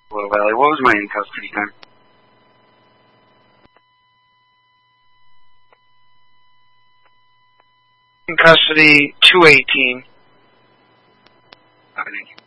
Little Valley. What was my in custody time? In custody, 218. Thank you.